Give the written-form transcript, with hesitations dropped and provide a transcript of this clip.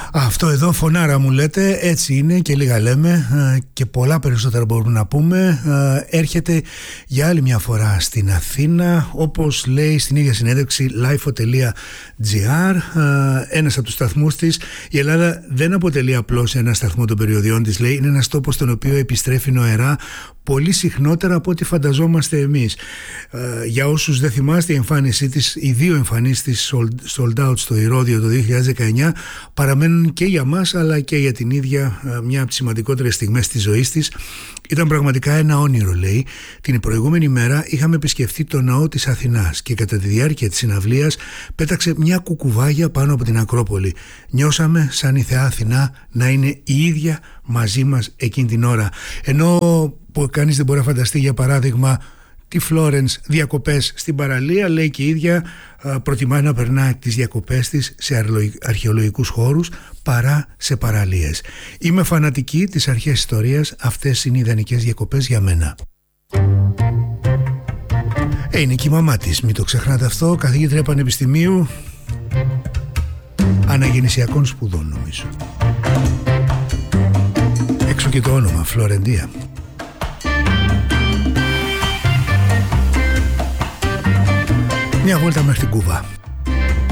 Αυτό εδώ φωνάρα μου λέτε, έτσι είναι και λίγα λέμε και πολλά περισσότερα μπορούμε να πούμε. Έρχεται για άλλη μια φορά στην Αθήνα, όπως λέει στην ίδια συνέντευξη lifeo.gr, ένας από τους σταθμούς της. Η Ελλάδα δεν αποτελεί απλώς ένα σταθμό των περιοδιών της, λέει, είναι ένας τόπος στον οποίο επιστρέφει νοερά πολύ συχνότερα από ό,τι φανταζόμαστε εμείς. Για όσους δεν θυμάστε, η εμφάνισή της, οι δύο εμφανίσεις της sold out στο Ηρώδειο το 2019 παραμένουν και για μας αλλά και για την ίδια μια από τις σημαντικότερες στιγμές της ζωής της. Ήταν πραγματικά ένα όνειρο, λέει. Την προηγούμενη μέρα είχαμε επισκεφθεί το ναό της Αθηνάς και κατά τη διάρκεια της συναυλίας πέταξε μια κουκουβάγια πάνω από την Ακρόπολη. Νιώσαμε σαν η Θεά Αθηνά να είναι η ίδια μαζί μας εκείνη την ώρα. Ενώ που κανείς δεν μπορεί να φανταστεί, για παράδειγμα, τη Φλόρενς διακοπές στην παραλία, λέει και η ίδια προτιμά να περνά τις διακοπές της σε αρχαιολογικούς χώρους παρά σε παραλίες. Είμαι φανατική της αρχαίας ιστορίας, αυτές είναι οι ιδανικές διακοπές για μένα. Είναι και η μαμά της, μην το ξεχνάτε αυτό, καθηγήτρια πανεπιστημίου αναγεννησιακών σπουδών νομίζω. Έξω και το όνομα, Φλωρεντία. Μια βόλτα μέχρι την Κούβα.